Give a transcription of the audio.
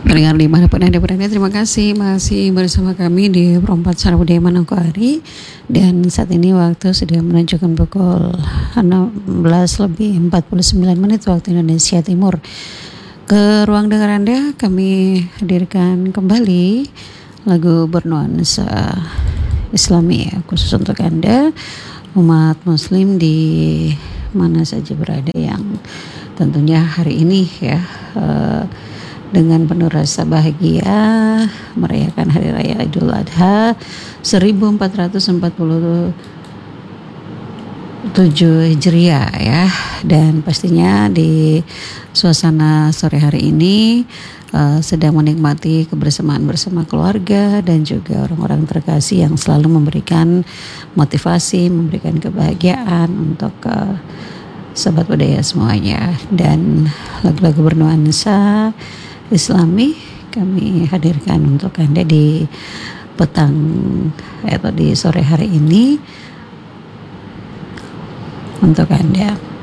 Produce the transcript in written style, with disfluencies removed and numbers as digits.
Pendengar dimanapun Anda berada, terima kasih masih bersama kami di Perempat Sarabudaya Manokwari. Dan saat ini waktu sudah menunjukkan pukul 16:49 waktu Indonesia Timur. Ke ruang dengar Anda kami hadirkan kembali lagu bernuansa Islami ya, khusus untuk Anda umat muslim di mana saja berada yang tentunya hari ini ya dengan penuh rasa bahagia merayakan Hari Raya Idul Adha 1447 Hijriah ya. Dan pastinya di suasana sore hari ini sedang menikmati kebersamaan bersama keluarga dan juga orang-orang terkasih yang selalu memberikan motivasi, memberikan kebahagiaan untuk sahabat budaya semuanya. Dan lagu-lagu bernuansa Islami kami hadirkan untuk Anda di petang atau di sore hari ini untuk Anda.